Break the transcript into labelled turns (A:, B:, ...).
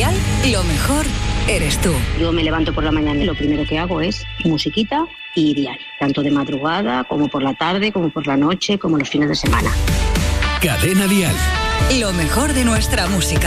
A: Dial, lo mejor eres tú.
B: Yo me levanto por la mañana y lo primero que hago es musiquita y diario, tanto de madrugada como por la tarde, como por la noche, como los fines de semana.
C: Cadena Dial.
A: Lo mejor de nuestra música.